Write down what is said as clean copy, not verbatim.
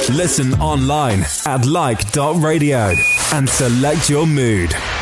Listen online at like.radio and select your mood.